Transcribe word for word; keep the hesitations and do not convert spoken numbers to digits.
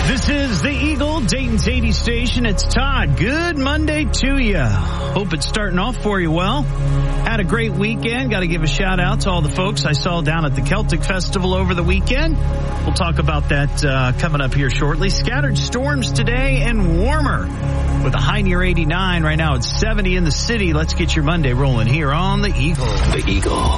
This is the Eagle, Dayton's eighty station. It's Todd. Good Monday to you. Hope it's starting off for you well. Had a great weekend. Got to give a shout out to all the folks I saw down at the Celtic Festival over the weekend. We'll talk about that uh, coming up here shortly. Scattered storms today and warmer with a high near eighty-nine. Right now it's seventy in the city. Let's get your Monday rolling here on the Eagle. The Eagle.